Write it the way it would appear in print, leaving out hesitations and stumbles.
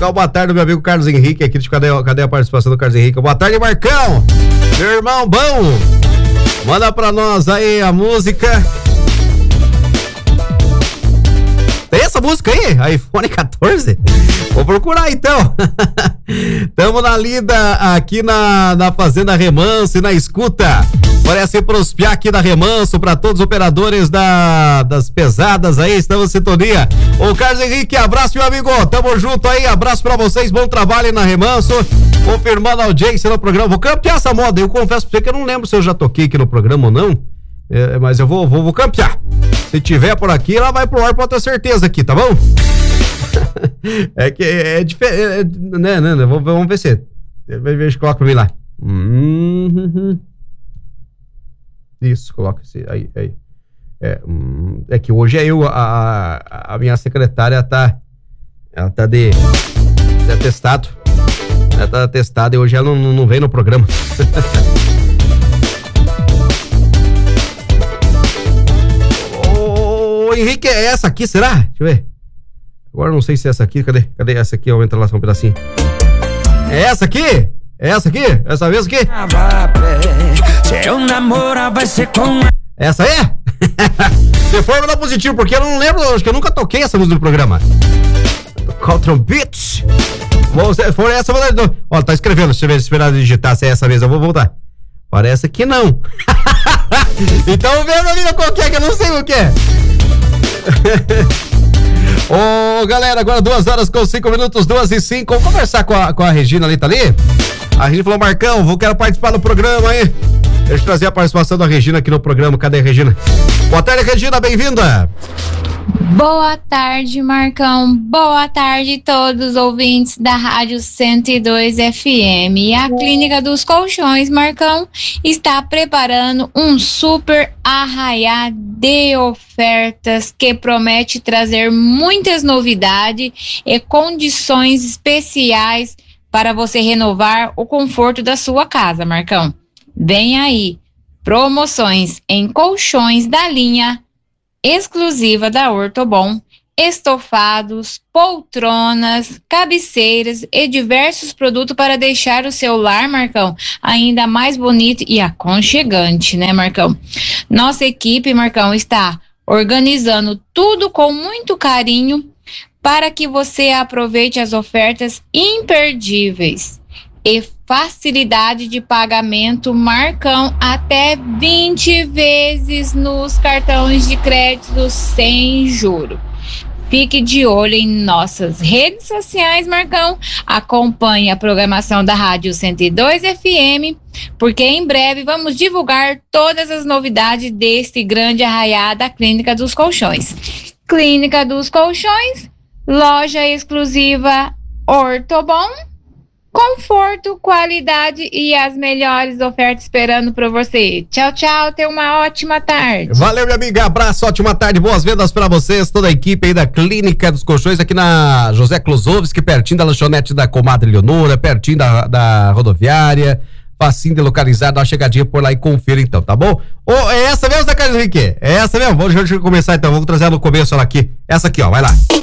Colocar o boa tarde do meu amigo Carlos Henrique aqui. Cadê a participação do Carlos Henrique? Boa tarde, Marcão! Meu irmão bom! Manda pra nós aí a música. Tem essa música aí? iPhone 14? Vou procurar então. Tamo na lida aqui na Fazenda Remanso e na escuta. Parece pros piá aqui da Remanso, pra todos os operadores das pesadas aí, estamos em sintonia. Ô Carlos Henrique, abraço, meu amigo. Tamo junto aí, abraço pra vocês, bom trabalho aí na Remanso. Confirmando a audiência no programa. Vou campear essa moda, eu confesso pra você que eu não lembro se eu já toquei aqui no programa ou não. Mas eu vou campear. Se tiver por aqui, ela vai pro ar, pode ter certeza aqui, tá bom? É que é diferente, né? Vamos ver se. Veja, coloca pra mim lá. Isso, coloca esse aí. É que hoje a minha secretária ela tá de atestado. Ela tá atestada e hoje ela não vem no programa. Ô Henrique, é essa aqui, será? Deixa eu ver. Agora não sei se é essa aqui. Cadê essa aqui? Aumenta lá só um pedacinho. É essa aqui? É essa aqui? Essa vez aqui? Essa é? Se for, mandar positivo, porque eu não lembro, acho que eu nunca toquei essa música no programa. Tocar o trompete. Se for essa, ó, tá escrevendo, se esperar digitar se é essa vez, eu vou voltar. Parece que não. Então vê, meu amigo, qual que é, que eu não sei o que é. Ô, galera, agora 2 horas com 5 minutos, 2:05. Vamos conversar com a Regina ali, tá ali? A Regina falou, Marcão, quero participar do programa aí. Deixa eu trazer a participação da Regina aqui no programa. Cadê a Regina? Boa tarde, Regina, bem-vinda. Boa tarde, Marcão. Boa tarde a todos os ouvintes da Rádio 102 FM. E a Clínica dos Colchões, Marcão, está preparando um super arraiá de ofertas que promete trazer muitas novidades e condições especiais para você renovar o conforto da sua casa, Marcão. Vem aí, promoções em colchões da linha exclusiva da Ortobon, estofados, poltronas, cabeceiras e diversos produtos para deixar o seu lar, Marcão, ainda mais bonito e aconchegante, né, Marcão? Nossa equipe, Marcão, está organizando tudo com muito carinho para que você aproveite as ofertas imperdíveis e facilidade de pagamento, Marcão, até 20 vezes nos cartões de crédito sem juro. Fique de olho em nossas redes sociais, Marcão. Acompanhe a programação da Rádio 102 FM, porque em breve vamos divulgar todas as novidades deste grande arraiá da Clínica dos Colchões. Clínica dos Colchões, loja exclusiva Ortobon. Conforto, qualidade e as melhores ofertas esperando por você. Tchau, tchau, tenha uma ótima tarde. Valeu, minha amiga, abraço, ótima tarde, boas vendas pra vocês, toda a equipe aí da Clínica dos Colchões, aqui na José Klosowski, pertinho da lanchonete da Comadre Leonora, pertinho da rodoviária, facinho de localizar, dá uma chegadinha por lá e confira então, tá bom? É essa mesmo, da Carlos Henrique? É essa mesmo? Deixa eu começar então, vamos trazer ela no começo ela aqui, essa aqui, ó, vai lá.